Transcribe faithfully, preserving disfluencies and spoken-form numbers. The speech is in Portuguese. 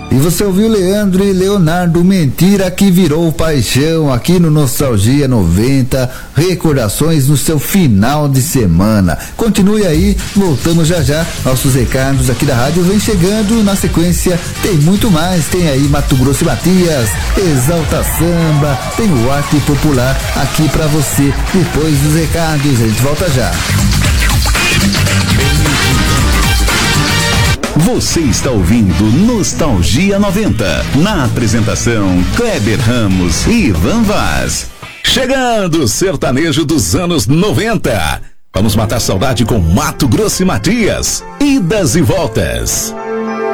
E você ouviu Leandro e Leonardo, Mentira que Virou Paixão, aqui no Nostalgia noventa, recordações no seu final de semana. Continue aí, voltamos já já. Nossos recados aqui da rádio vem chegando, na sequência tem muito mais, tem aí Mato Grosso e Matias, Exalta Samba, tem o Arte Popular aqui pra você. Depois dos recados, a gente volta já. Você está ouvindo Nostalgia noventa. Na apresentação, Kleber Ramos e Ivan Vaz. Chegando o sertanejo dos anos noventa. Vamos matar saudade com Mato Grosso e Matias. Idas e voltas.